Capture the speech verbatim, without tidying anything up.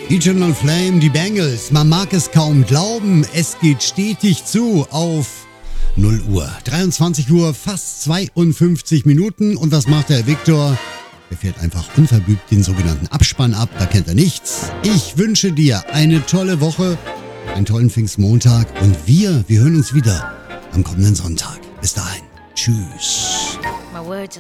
Eternal Flame, die Bangles. Man mag es kaum glauben, es geht stetig zu auf null Uhr. dreiundzwanzig Uhr, fast zweiundfünfzig Minuten. Und was macht der Viktor? Er fährt einfach unverblümt den sogenannten Abspann ab. Da kennt er nichts. Ich wünsche dir eine tolle Woche, einen tollen Pfingstmontag. Und wir, wir hören uns wieder am kommenden Sonntag. Bis dahin. Tschüss. My words